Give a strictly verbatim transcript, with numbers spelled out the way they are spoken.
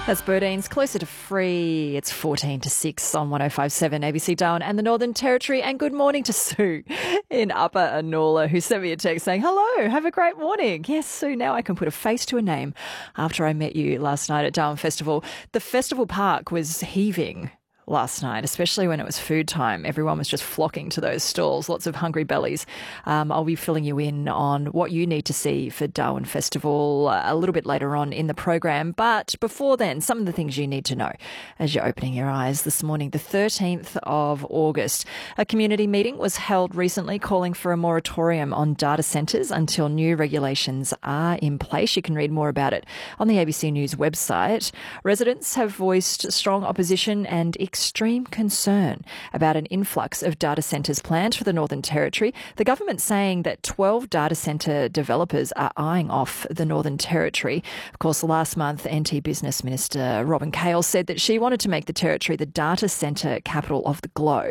That's Burdeens, closer to free. It's fourteen to six on one oh five point seven A B C Darwin and the Northern Territory. And good morning to Sue in Upper Anula, who sent me a text saying, hello, have a great morning. Yes, Sue, now I can put a face to a name after I met you last night at Darwin Festival. The festival park was heaving last night, especially when it was food time. Everyone was just flocking to those stalls, lots of hungry bellies. Um, I'll be filling you in on what you need to see for Darwin Festival uh, a little bit later on in the program. But before then, some of the things you need to know as you're opening your eyes this morning. The thirteenth of August, a community meeting was held recently calling for a moratorium on data centres until new regulations are in place. You can read more about it on the A B C News website. Residents have voiced strong opposition and extreme concern about an influx of data centres planned for the Northern Territory. The government saying that twelve data centre developers are eyeing off the Northern Territory. Of course, last month, N T Business Minister Robin Cale said that she wanted to make the Territory the data centre capital of the globe.